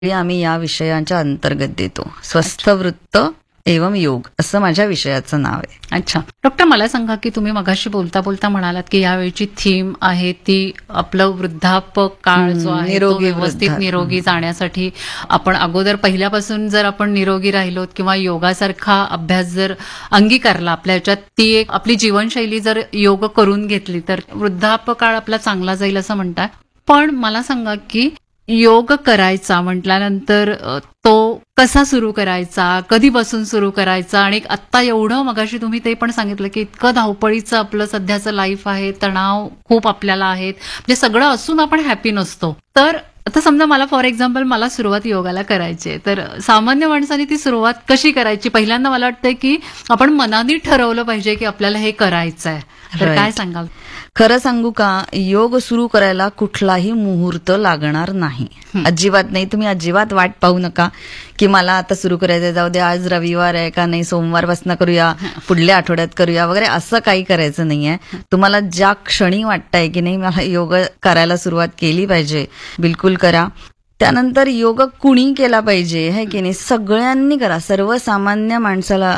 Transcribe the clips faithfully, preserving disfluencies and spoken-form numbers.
आम्ही या विषयांच्या अंतर्गत देतो. स्वस्थ वृत्त एवं योग असं माझ्या विषयाचं नाव आहे. अच्छा डॉक्टर, मला सांगा की तुम्ही मगाशी बोलता बोलता म्हणालात की यावेळची थीम आहे ती आपलं वृद्धापक काळ जो आहे तो निरोगी व्यवस्थित वृद्धा- निरोगी जाण्यासाठी आपण अगोदर पहिल्यापासून जर आपण निरोगी राहिलोत किंवा योगासारखा अभ्यास जर अंगीकारला आपल्या ह्याच्यात, ती एक आपली जीवनशैली जर योग करून घेतली तर वृद्धापक काळ आपला चांगला जाईल असं म्हणताय. पण मला सांगा की योग करायचा म्हटल्यानंतर अ, तो कसा सुरू करायचा, कधीपासून सुरू करायचा, आणि आत्ता एवढं मगाशी तुम्ही ते पण सांगितलं की इतकं धावपळीचं आपलं सध्याचं लाईफ आहे, तणाव खूप आपल्याला आहेत, म्हणजे सगळं असून आपण हॅपी नसतो. तर आता समजा मला फॉर एक्झाम्पल मला सुरुवात योगाला करायची आहे, तर सामान्य माणसाने ती सुरुवात कशी करायची? पहिल्यांदा मला वाटतंय की आपण मनाने ठरवलं पाहिजे की आपल्याला हे करायचं आहे, तर Right. काय सांगाल? खरं सांगू का, योग सुरू करायला कुठलाही मुहूर्त लागणार नाही. अजिबात नाही. तुम्ही अजिबात वाट पाहू नका की मला आता सुरू करायचं, जाऊ दे आज रविवार आहे का, नाही सोमवारपासून करूया, पुढल्या आठवड्यात करूया वगैरे, असं काही करायचं नाहीये. तुम्हाला ज्या क्षणी वाटतंय की नाही मला योग करायला सुरुवात केली पाहिजे, बिलकुल करा. त्यानंतर योग कुणी केला पाहिजे है की नाही, सगळ्यांनी करा. सर्वसामान्य माणसाला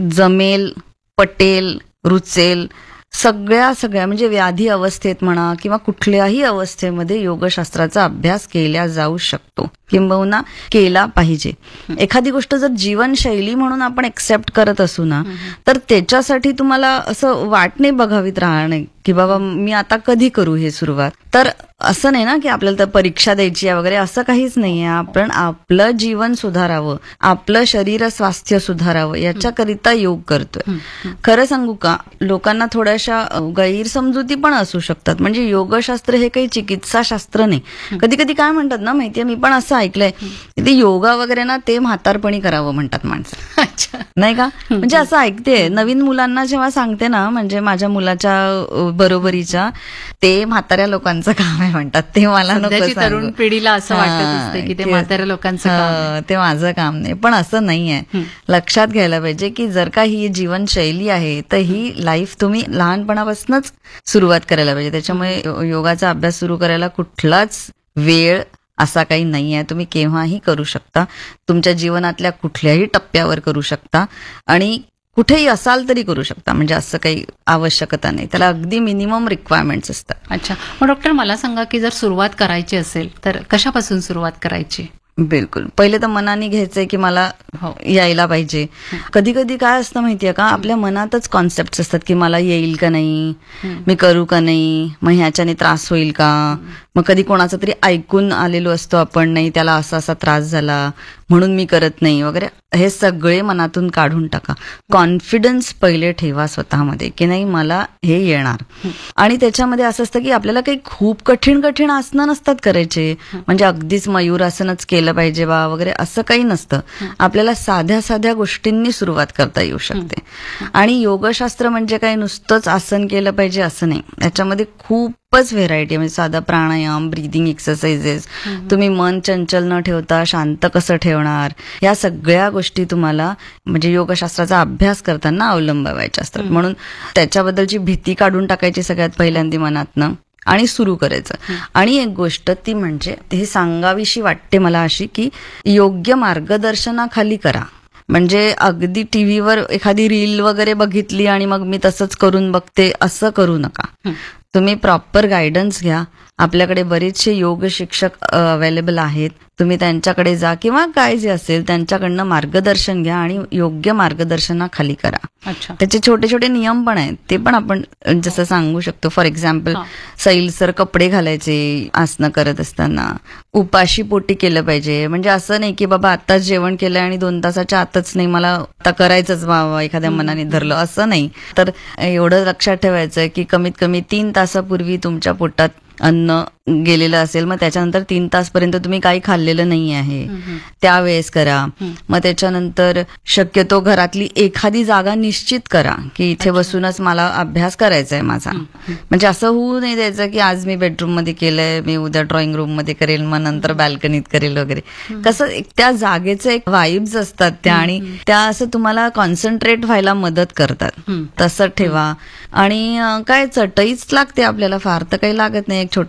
जमेल, पटेल, रुचेल, सगळ्या सगळ्या म्हणजे व्याधी अवस्थेत म्हणा किंवा कुठल्याही अवस्थेमध्ये योगशास्त्राचा अभ्यास केला जाऊ शकतो, किंबहुना केला पाहिजे. एखादी गोष्ट जर जीवनशैली म्हणून आपण एक्सेप्ट करत असू ना, तर त्याच्यासाठी तुम्हाला असं वाट नाही बघावीत राहणार की बाबा मी आता कधी करू हे सुरुवात. तर असं नाही ना की आपल्याला तर परीक्षा द्यायची आहे वगैरे, असं काहीच नाहीये. आपण आपलं जीवन सुधारावं, आपलं शरीर स्वास्थ्य सुधारावं याच्याकरिता योग करतोय. खरं सांगू का, लोकांना थोड्याशा गैरसमजुती पण असू शकतात. म्हणजे योगशास्त्र हे काही चिकित्सा शास्त्र नाही. कधी कधी काय म्हणतात ना माहितीये, मी पण असं ऐकलंय, ते योगा वगैरे ना ते म्हातारपणी करावं म्हणतात माणसं. अच्छा, नाही का? म्हणजे असं ऐकते नवीन मुलांना जेव्हा सांगते ना, म्हणजे माझ्या मुलाच्या बरोबरीच्या, ते म्हाताऱ्या लोकांचं काम आहे म्हणतात. ते मला नको सध्याची सांगू. तरुण पिढीला असं वाटत हा, असते की ते ते- म्हाताऱ्या लोकांचं काम आहे. हा, ते माझं काम नाही. पण असं नाहीये. लक्षात घ्यायला पाहिजे की जर का ही जीवनशैली आहे तर ही लाईफ तुम्ही लहानपणापासूनच सुरुवात करायला पाहिजे. त्याच्यामुळे यो- योगाचा अभ्यास सुरू करायला कुठलाच वेळ असा काही नाहीये. तुम्ही केव्हाही करू शकता, तुमच्या जीवनातल्या कुठल्याही टप्प्यावर करू शकता आणि कुठेही असाल तरी करू शकता. म्हणजे असं काही आवश्यकता नाही, त्याला अगदी मिनिमम रिक्वायरमेंट्स असतात. अच्छा, मग डॉक्टर मला सांगा की जर सुरुवात करायची असेल तर कशापासून सुरुवात करायची? बिलकुल. पहिले तर मनाने घ्यायचंय की मला हो. यायला पाहिजे. कधी कधी काय असतं माहितीये का, आपल्या मनातच कॉन्सेप्ट असतात की मला येईल का नाही, मी करू का नाही, मग ह्याच्याने त्रास होईल का. मग कधी कोणाचं तरी ऐकून आलेलो असतो आपण, नाही त्याला असा असा त्रास झाला म्हणून मी करत नाही वगैरे. हे सगळे मनातून काढून टाका. कॉन्फिडन्स पहिले ठेवा स्वतःमध्ये की नाही मला हे येणार. आणि त्याच्यामध्ये असं असतं की आपल्याला काही खूप कठीण कठीण आसनं नसतात करायचे. म्हणजे अगदीच मयूरासनच केलं पाहिजे बा वगैरे असं काही नसतं. आपल्याला साध्या साध्या गोष्टींनी सुरुवात करता येऊ शकते. आणि योगशास्त्र म्हणजे काही नुसतंच आसन केलं पाहिजे असं नाही. याच्यामध्ये खूपच व्हेरायटी, म्हणजे साधा प्राणायाम, ब्रीदिंग एक्सरसाइजेस, तुम्ही मन चंचल न ठेवता शांत कसं ठेवणार, या सगळ्या गोष्टी तुम्हाला म्हणजे योगशास्त्राचा अभ्यास करताना अवलंबावायच्या असतात. म्हणून त्याच्याबद्दलची भीती काढून टाकायची सगळ्यात पहिल्यांदा मनातनं आणि सुरू करायचं. आणि एक गोष्ट ती म्हणजे ही सांगावीशी वाटते मला अशी की योग्य मार्गदर्शनाखाली करा. म्हणजे अगदी टीव्हीवर एखादी रील वगैरे बघितली आणि मग मी तसंच करून बघते असं करू नका. तुम्ही प्रॉपर गायडन्स घ्या. आपल्याकडे बरेचसे योग शिक्षक अवेलेबल आहेत, तुम्ही त्यांच्याकडे जा किंवा काय जे असेल त्यांच्याकडनं मार्गदर्शन घ्या आणि योग्य मार्गदर्शनाखाली करा. अच्छा, त्याचे छोटे छोटे नियम पण आहेत, ते पण आपण जसं सांगू शकतो. फॉर एक्झाम्पल, सैलसर कपडे घालायचे आसनं करत असताना, उपाशी पोटी केलं पाहिजे. म्हणजे असं नाही की बाबा आताच जेवण केलं आणि दोन तासाच्या आतच नाही मला आता करायचंच बाबा एखाद्या मनाने धरलं, असं नाही. तर एवढं लक्षात ठेवायचं की कमीत कमी तीन तासापूर्वी तुमच्या पोटात अन्न गेलेलं असेल, मग त्याच्यानंतर तीन तासपर्यंत तुम्ही काही खाल्लेलं नाही आहे, त्यावेळेस करा. मग त्याच्यानंतर शक्यतो घरातली एखादी जागा निश्चित करा की इथे बसूनच मला अभ्यास करायचा आहे माझा. म्हणजे असं होऊ नाही द्यायचं की आज मी बेडरूम मध्ये केलंय, मी उद्या ड्रॉइंग रूम मध्ये करेल, मग नंतर बाल्कनीत करेल वगैरे. कसं त्या जागेचे एक वाईब्स असतात त्या, आणि त्या असं तुम्हाला कॉन्सन्ट्रेट व्हायला मदत करतात. तसं ठेवा. आणि काय चटईच लागते आपल्याला, फार तर काही लागत नाही. एक छोटंसं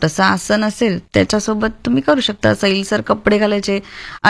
आसन असेल त्याच्यासोबत तुम्ही करू शकता. सैलसर कपडे घालायचे